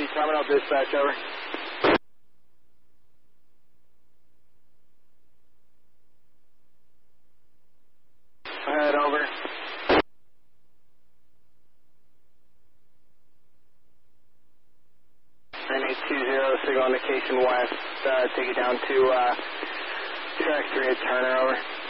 Terminal dispatch, over. Head over. 9820, signal indication west, take it down to track 3 at Turner, over.